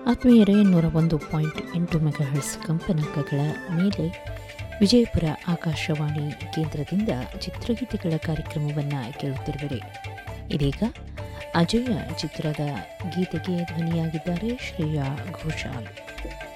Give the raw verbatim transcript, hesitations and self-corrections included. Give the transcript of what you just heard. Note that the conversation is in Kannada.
ಆತ್ಮೀಯರೇ, ನೂರ ಒಂದು ಪಾಯಿಂಟ್ ಎಂಟು ಮೆಗಾಹರ್ಟ್ಸ್ ಕಂಪನಾಂಕಗಳ ಮೇಲೆ ವಿಜಯಪುರ ಆಕಾಶವಾಣಿ ಕೇಂದ್ರದಿಂದ ಚಿತ್ರಗೀತೆಗಳ ಕಾರ್ಯಕ್ರಮವನ್ನು ಕೇಳುತ್ತಿರುವಿರಿ. ಇದೀಗ ಅಜಯ ಚಿತ್ರದ ಗೀತೆಗೆ ಧ್ವನಿಯಾಗಿದ್ದಾರೆ ಶ್ರೇಯಾ ಘೋಷಾಲ್.